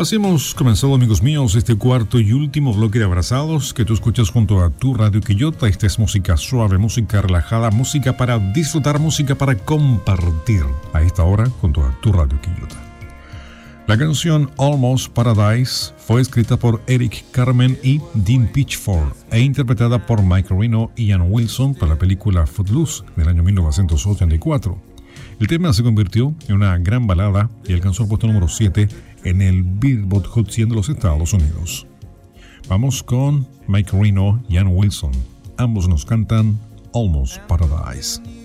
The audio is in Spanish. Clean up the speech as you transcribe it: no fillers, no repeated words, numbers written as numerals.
Así hemos comenzado, amigos míos, este cuarto y último bloque de abrazados que tú escuchas junto a tu Radio Quillota. Esta es música suave, música relajada, música para disfrutar, música para compartir a esta hora junto a tu Radio Quillota. La canción Almost Paradise fue escrita por Eric Carmen y Dean Pitchford e interpretada por Mike Reno y Ian Wilson para la película Footloose del año 1984. El tema se convirtió en una gran balada y alcanzó el puesto número 7 en el Billboard Hot 100 de los Estados Unidos. Vamos con Mike Reno y Ian Wilson. Ambos nos cantan Almost Paradise.